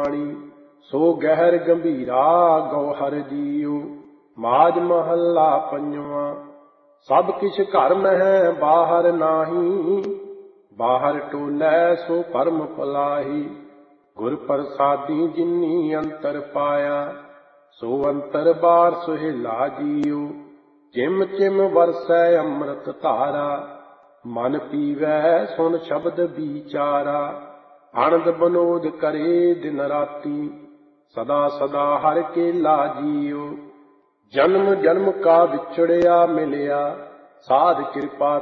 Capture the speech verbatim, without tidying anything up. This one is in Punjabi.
ਬਾਣੀ। ਸੋ ਗਹਿਰ ਗੰਭੀਰਾ ਗੌਹਰ ਜੀਉ। ਮਾਝ ਮਹੱਲਾ ਪੰਜਵਾਂ। ਸਭ ਕਿਛ ਘਰ ਮਹਿ ਬਾਹਰ ਨਾਹੀ। ਬਾਹਰ ਟੋਲੈ ਸੋ ਭਰਮ ਭੁਲਾਹੀ। ਗੁਰ ਪ੍ਰਸਾਦੀ ਜਿਨੀ ਅੰਤਰ ਪਾਇਆ। ਸੋ ਅੰਤਰ ਬਾਰ ਸੁਹੇਲਾ ਜੀਉ। ਚਿਮ ਚਿਮ ਵਰਸੈ ਅੰਮ੍ਰਿਤ ਧਾਰਾ। ਮਨ ਪੀਵੈ ਸੁਨ ਸ਼ਬਦ ਵਿਚਾਰਾ। ਆਨੰਦ ਬਨੋਦ ਕਰੇ ਦਿਨ ਰਾਤੀ। ਸਦਾ ਸਦਾ ਹਰਿ ਕੇਲਾ ਜੀਉ। ਜਨਮ ਜਨਮ ਕਾ ਵਿਛੜਿਆ ਮਿਲਿਆ। ਸਾਧ ਕਿਰਪਾ